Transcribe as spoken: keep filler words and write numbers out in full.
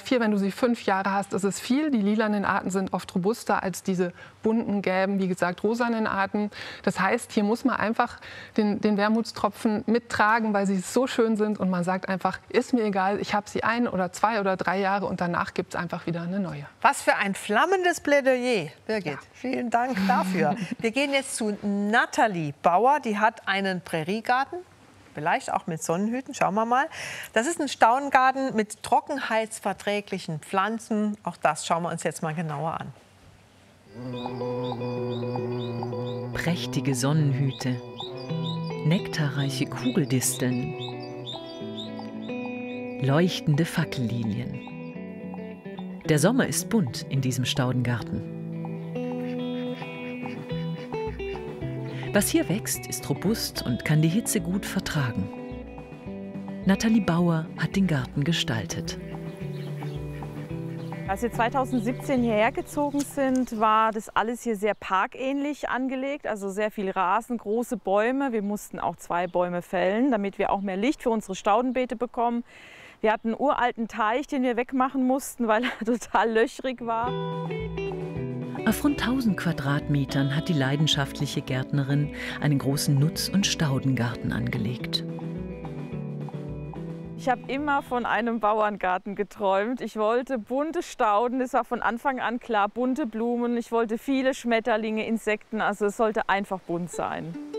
vier, wenn du sie fünf Jahre hast, ist es viel. Die lilanen Arten sind oft robuster als diese bunten, gelben, wie gesagt, rosanen Arten. Das heißt, hier muss man einfach den, den Wermutstropfen mittragen, weil sie so schön sind. Und man sagt einfach, ist mir egal, ich habe sie ein oder zwei oder drei Jahre und danach gibt es einfach wieder eine neue. Was für ein flammendes Plädoyer, Birgit. Ja. Vielen Dank dafür. Wir gehen jetzt zu Nathalie Bauer. Die hat einen Präriegarten. Vielleicht auch mit Sonnenhüten, schauen wir mal. Das ist ein Staudengarten mit trockenheitsverträglichen Pflanzen. Auch das schauen wir uns jetzt mal genauer an. Prächtige Sonnenhüte, nektarreiche Kugeldisteln, leuchtende Fackellinien. Der Sommer ist bunt in diesem Staudengarten. Was hier wächst, ist robust und kann die Hitze gut vertragen. Nathalie Bauer hat den Garten gestaltet. Als wir zweitausendsiebzehn hierher gezogen sind, war das alles hier sehr parkähnlich angelegt. Also sehr viel Rasen, große Bäume. Wir mussten auch zwei Bäume fällen, damit wir auch mehr Licht für unsere Staudenbeete bekommen. Wir hatten einen uralten Teich, den wir wegmachen mussten, weil er total löchrig war. Auf rund tausend Quadratmetern hat die leidenschaftliche Gärtnerin einen großen Nutz- und Staudengarten angelegt. Ich habe immer von einem Bauerngarten geträumt. Ich wollte bunte Stauden, das war von Anfang an klar, bunte Blumen. Ich wollte viele Schmetterlinge, Insekten, also es sollte einfach bunt sein.